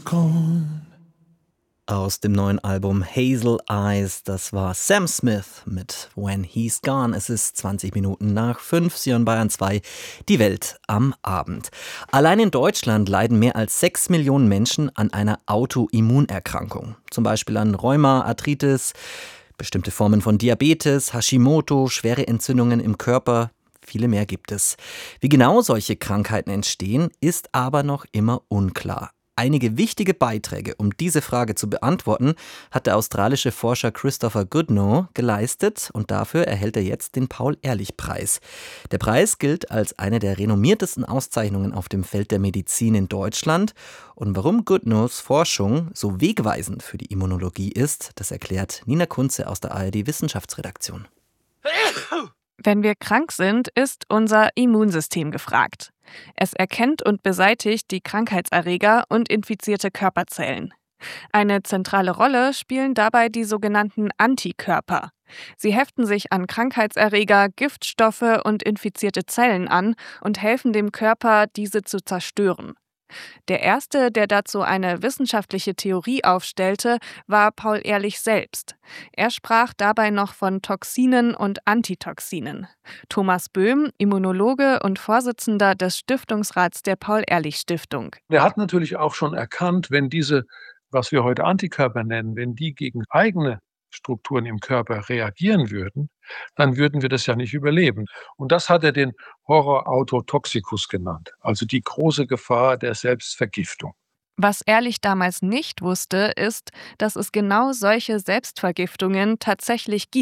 Aus dem neuen Album Hazel Eyes, das war Sam Smith mit When He's Gone. Es ist 20 Minuten nach 5, Sie hören Bayern 2, die Welt am Abend. Allein in Deutschland leiden mehr als 6 Millionen Menschen an einer Autoimmunerkrankung. Zum Beispiel an Rheuma, Arthritis, bestimmte Formen von Diabetes, Hashimoto, schwere Entzündungen im Körper. Viele mehr gibt es. Wie genau solche Krankheiten entstehen, ist aber noch immer unklar. Einige wichtige Beiträge, um diese Frage zu beantworten, hat der australische Forscher Christopher Goodnow geleistet und dafür erhält er jetzt den Paul-Ehrlich-Preis. Der Preis gilt als eine der renommiertesten Auszeichnungen auf dem Feld der Medizin in Deutschland. Und warum Goodnows Forschung so wegweisend für die Immunologie ist, das erklärt Nina Kunze aus der ARD-Wissenschaftsredaktion. Wenn wir krank sind, ist unser Immunsystem gefragt. Es erkennt und beseitigt die Krankheitserreger und infizierte Körperzellen. Eine zentrale Rolle spielen dabei die sogenannten Antikörper. Sie heften sich an Krankheitserreger, Giftstoffe und infizierte Zellen an und helfen dem Körper, diese zu zerstören. Der erste, der dazu eine wissenschaftliche Theorie aufstellte, war Paul Ehrlich selbst. Er sprach dabei noch von Toxinen und Antitoxinen. Thomas Böhm, Immunologe und Vorsitzender des Stiftungsrats der Paul-Ehrlich-Stiftung. Er hat natürlich auch schon erkannt, wenn diese, was wir heute Antikörper nennen, wenn die gegen eigene Strukturen im Körper reagieren würden, dann würden wir das ja nicht überleben. Und das hat er den Horror autotoxicus genannt, also die große Gefahr der Selbstvergiftung. Was Ehrlich damals nicht wusste, ist, dass es genau solche Selbstvergiftungen tatsächlich gibt.